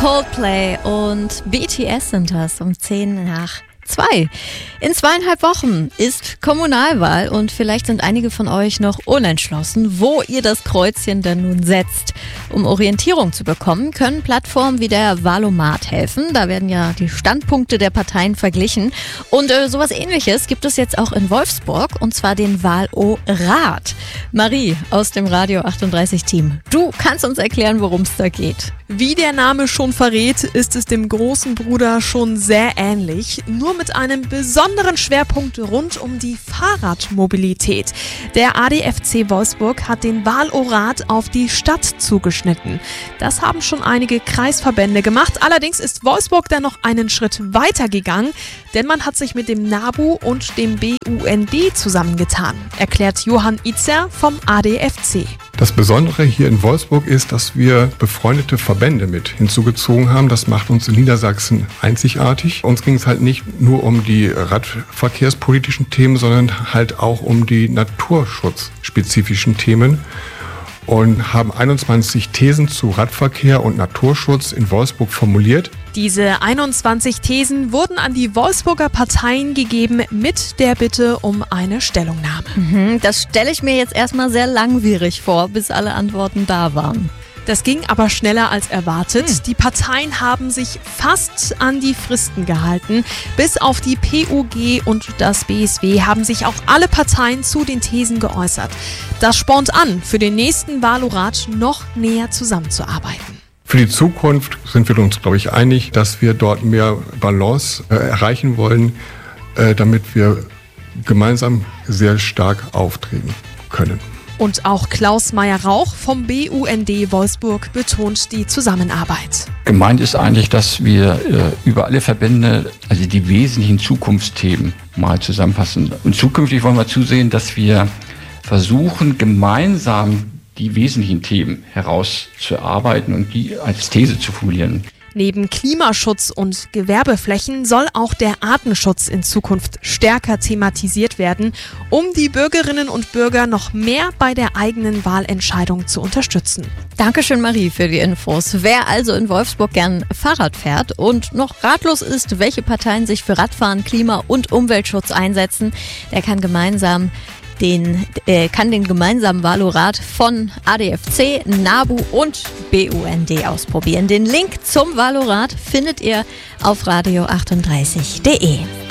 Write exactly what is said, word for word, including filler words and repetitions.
Coldplay und B T S sind das um zehn nach zwei. In zweieinhalb Wochen ist Kommunalwahl und vielleicht sind einige von euch noch unentschlossen, wo ihr das Kreuzchen denn nun setzt. Um Orientierung zu bekommen, können Plattformen wie der Wahlomat helfen. Da werden ja die Standpunkte der Parteien verglichen. Und äh, sowas Ähnliches gibt es jetzt auch in Wolfsburg, und zwar den Wahlorat. Marie aus dem Radio achtunddreißig Team, du kannst uns erklären, worum es da geht. Wie der Name schon verrät, ist es dem großen Bruder schon sehr ähnlich, nur mit einem besonderen Schwerpunkt rund um die Fahrradmobilität. Der A D F C Wolfsburg hat den Wahlorat auf die Stadt zugeschnitten. Das haben schon einige Kreisverbände gemacht, allerdings ist Wolfsburg dann noch einen Schritt weiter gegangen, denn man hat sich mit dem NABU und dem B U N D zusammengetan, erklärt Johann Itzer vom A D F C. Das Besondere hier in Wolfsburg ist, dass wir befreundete Verbände mit hinzugezogen haben. Das macht uns in Niedersachsen einzigartig. Uns ging es halt nicht nur um die radverkehrspolitischen Themen, sondern halt auch um die naturschutzspezifischen Themen. Und haben einundzwanzig Thesen zu Radverkehr und Naturschutz in Wolfsburg formuliert. Diese einundzwanzig Thesen wurden an die Wolfsburger Parteien gegeben mit der Bitte um eine Stellungnahme. Mhm, das stelle ich mir jetzt erstmal sehr langwierig vor, bis alle Antworten da waren. Das ging aber schneller als erwartet. Hm. Die Parteien haben sich fast an die Fristen gehalten. Bis auf die P U G und das B S W haben sich auch alle Parteien zu den Thesen geäußert. Das spornt an, für den nächsten Wahlorat noch näher zusammenzuarbeiten. Für die Zukunft sind wir uns, glaube ich, einig, dass wir dort mehr Balance äh, erreichen wollen, äh, damit wir gemeinsam sehr stark auftreten können. Und auch Klaus Meyer-Rauch vom B U N D Wolfsburg betont die Zusammenarbeit. Gemeint ist eigentlich, dass wir äh, über alle Verbände, also die wesentlichen Zukunftsthemen mal zusammenfassen. Und zukünftig wollen wir zusehen, dass wir versuchen, gemeinsam die wesentlichen Themen herauszuarbeiten und die als These zu formulieren. Neben Klimaschutz und Gewerbeflächen soll auch der Artenschutz in Zukunft stärker thematisiert werden, um die Bürgerinnen und Bürger noch mehr bei der eigenen Wahlentscheidung zu unterstützen. Dankeschön, Marie, für die Infos. Wer also in Wolfsburg gern Fahrrad fährt und noch ratlos ist, welche Parteien sich für Radfahren, Klima- und Umweltschutz einsetzen, der kann gemeinsam Den, äh, kann den gemeinsamen Wahlorat von A D F C, NABU und B U N D ausprobieren. Den Link zum Wahlorat findet ihr auf radio achtunddreißig punkt de.